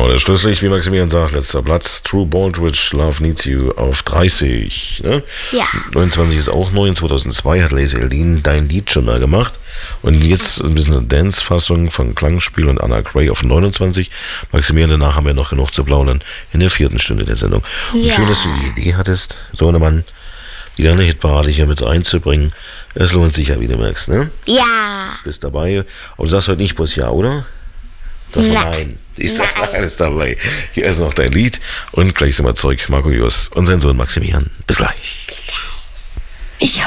das Schlusslicht, wie Maximilian sagt, letzter Platz. True Baldridge, Love Needs You auf 30. Ne? Ja. 29 ist auch neu. In 2002 hat Lazy Aldin Dein Lied schon da gemacht. Und jetzt ein bisschen eine Dance-Fassung von Klangspiel und Anna Gray auf 29. Maximilian, danach haben wir noch genug zu plaudern in der 4. Stunde der Sendung. Und Ja. schön, dass du die Idee hattest, so eine Mann wieder eine Hitparade hier mit einzubringen. Es lohnt sich ja, wie du merkst, ne? Ja. Bist dabei. Aber du sagst heute nicht bloß ja, oder? Nein. Ich sag alles dabei. Hier ist noch dein Lied und gleich sind wir zurück. Marco Just und sein Sohn Maximilian. Bis gleich. Ich